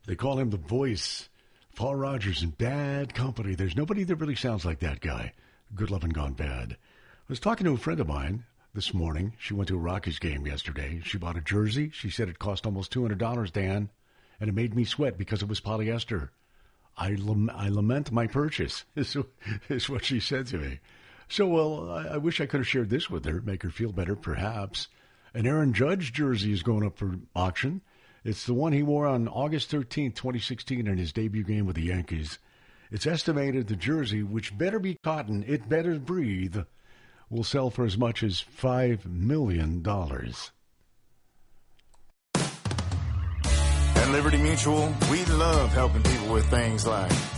They call him the voice. Paul Rogers in Bad Company. There's nobody that really sounds like that guy. Good Lovin' Gone Bad. I was talking to a friend of mine this morning. She went to a Rockies game yesterday. She bought a jersey. She said it cost almost $200, Dan, and it made me sweat because it was polyester. I lament my purchase, is what she said to me. So, well, I wish I could have shared this with her, make her feel better, perhaps. An Aaron Judge jersey is going up for auction. It's the one he wore on August 13th, 2016 in his debut game with the Yankees. It's estimated the jersey, which better be cotton, it better breathe, will sell for as much as $5 million. At Liberty Mutual, we love helping people with things like